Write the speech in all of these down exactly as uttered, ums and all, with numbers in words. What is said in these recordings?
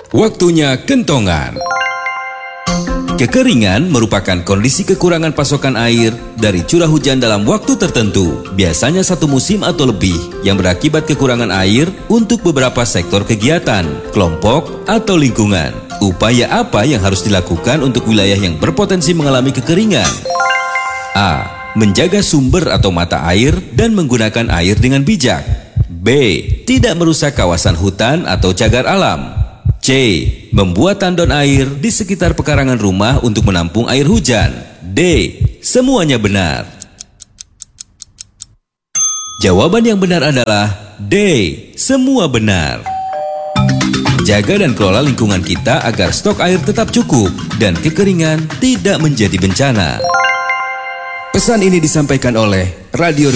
Waktunya kentongan. Kekeringan merupakan kondisi kekurangan pasokan air dari curah hujan dalam waktu tertentu, biasanya satu musim atau lebih, yang berakibat kekurangan air untuk beberapa sektor kegiatan, kelompok, atau lingkungan. Upaya apa yang harus dilakukan untuk wilayah yang berpotensi mengalami kekeringan? A. Menjaga sumber atau mata air dan menggunakan air dengan bijak. B. Tidak merusak kawasan hutan atau cagar alam. C. Membuat tandon air di sekitar pekarangan rumah untuk menampung air hujan. D. Semuanya benar. Jawaban yang benar adalah D. Semua benar. Jaga dan kelola lingkungan kita agar stok air tetap cukup dan kekeringan tidak menjadi bencana. Pesan ini disampaikan oleh Radio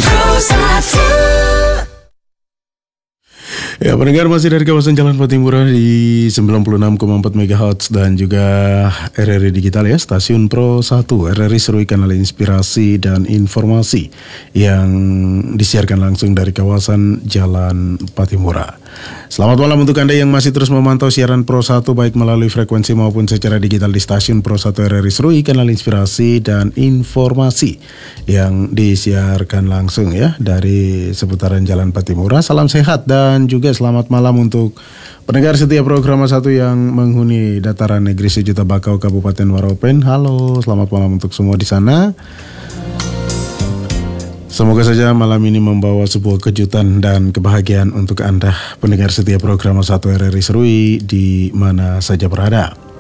Ya, pendengar masih dari kawasan Jalan Patimura di sembilan puluh enam koma empat megahertz dan juga R R I Digital ya, Stasiun Pro satu, R R I Serui Kanal Inspirasi dan Informasi yang disiarkan langsung dari kawasan Jalan Patimura. Selamat malam untuk Anda yang masih terus memantau siaran Pro satu baik melalui frekuensi maupun secara digital di Stasiun Pro satu R R I Serui Kanal Inspirasi dan Informasi yang disiarkan langsung ya dari seputaran Jalan Patimura. Salam sehat dan juga selamat malam untuk pendengar setia program satu yang menghuni dataran negeri Sejuta Bakau Kabupaten Waropen. Halo, selamat malam untuk semua di sana. Semoga saja malam ini membawa sebuah kejutan dan kebahagiaan untuk Anda pendengar setia program satu R R I Serui di mana saja berada.